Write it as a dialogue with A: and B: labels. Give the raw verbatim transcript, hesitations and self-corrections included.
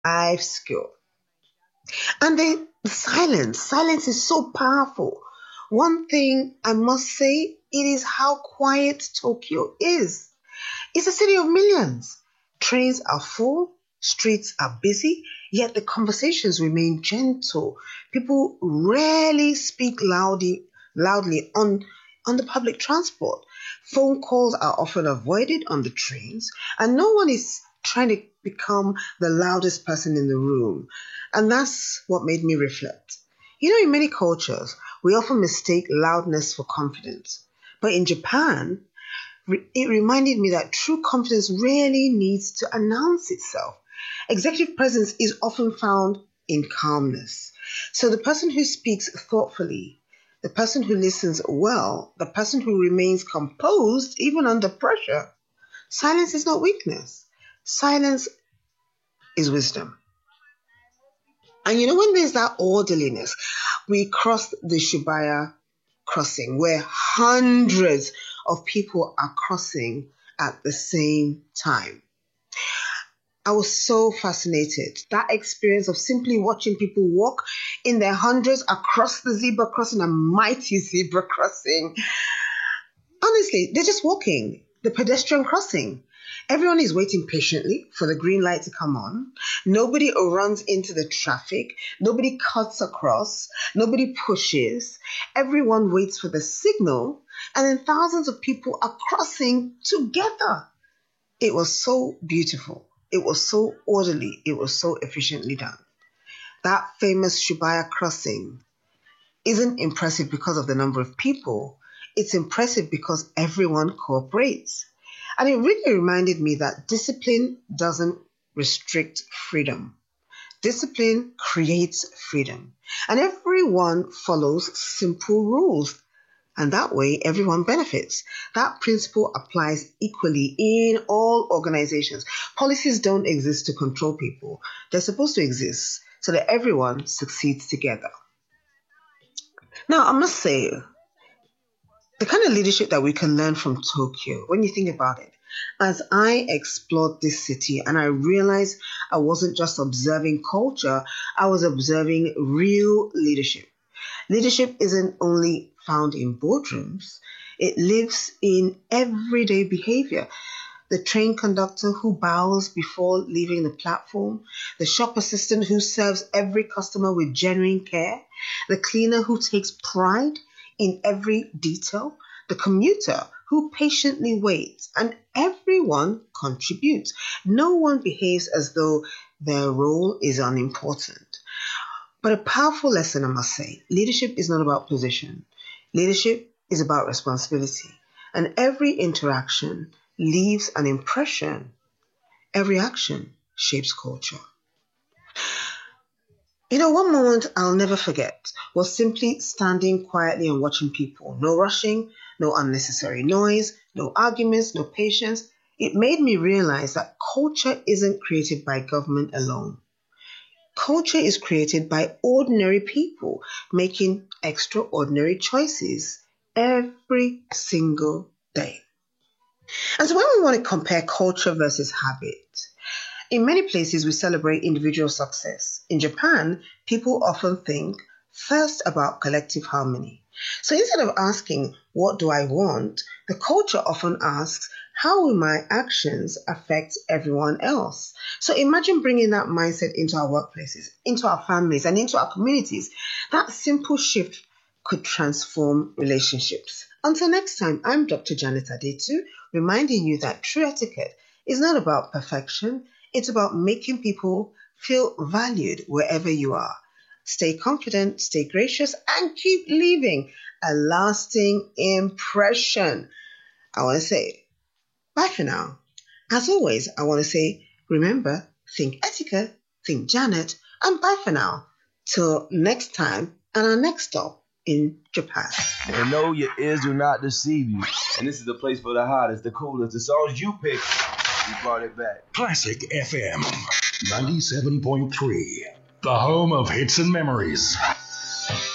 A: life skill. And then silence. Silence is so powerful. One thing I must say, it is how quiet Tokyo is. It's a city of millions. Trains are full, streets are busy, yet the conversations remain gentle. People rarely speak loudly, loudly on, on the public transport. Phone calls are often avoided on the trains, and no one is trying to become the loudest person in the room. And that's what made me reflect. You know, in many cultures, we often mistake loudness for confidence. But in Japan, re- it reminded me that true confidence rarely needs to announce itself. Executive presence is often found in calmness. So the person who speaks thoughtfully, the person who listens well, the person who remains composed even under pressure, silence is not weakness. Silence is wisdom. And you know, when there's that orderliness, we crossed the Shibaya crossing where hundreds of people are crossing at the same time. I was so fascinated. That experience of simply watching people walk in their hundreds across the zebra crossing, a mighty zebra crossing. Honestly, they're just walking the pedestrian crossing. Everyone is waiting patiently for the green light to come on. Nobody runs into the traffic. Nobody cuts across. Nobody pushes. Everyone waits for the signal. And then thousands of people are crossing together. It was so beautiful. It was so orderly. It was so efficiently done. That famous Shibaya crossing isn't impressive because of the number of people. It's impressive because everyone cooperates. And it really reminded me that discipline doesn't restrict freedom. Discipline creates freedom. And everyone follows simple rules. And that way, everyone benefits. That principle applies equally in all organizations. Policies don't exist to control people. They're supposed to exist so that everyone succeeds together. Now, I must say, the kind of leadership that we can learn from Tokyo, when you think about it, as I explored this city and I realized I wasn't just observing culture, I was observing real leadership. Leadership isn't only found in boardrooms, it lives in everyday behavior. The train conductor who bows before leaving the platform, the shop assistant who serves every customer with genuine care, the cleaner who takes pride in every detail, the commuter who patiently waits, and everyone contributes. No one behaves as though their role is unimportant. But a powerful lesson, I must say, leadership is not about position. Leadership is about responsibility. And every interaction leaves an impression. Every action shapes culture. You know, one moment I'll never forget was simply standing quietly and watching people. No rushing, no unnecessary noise, no arguments, no patience. It made me realize that culture isn't created by government alone. Culture is created by ordinary people making extraordinary choices every single day. And so when we want to compare culture versus habit, in many places we celebrate individual success. In Japan, people often think first about collective harmony. So instead of asking, what do I want? The culture often asks, how will my actions affect everyone else? So imagine bringing that mindset into our workplaces, into our families, and into our communities. That simple shift could transform relationships. Until next time, I'm Doctor Janet Adetu, reminding you that true etiquette is not about perfection. It's about making people feel valued wherever you are. Stay confident, stay gracious, and keep leaving a lasting impression. I want to say bye for now. As always, I want to say, remember, think etiquette, think Janet, and bye for now. Till next time and our next stop in Japan.
B: And no, your ears do not deceive you. And this is the place for the hottest, the coolest, the songs you pick. We brought it back.
C: Classic F M ninety-seven point three, the home of hits and memories.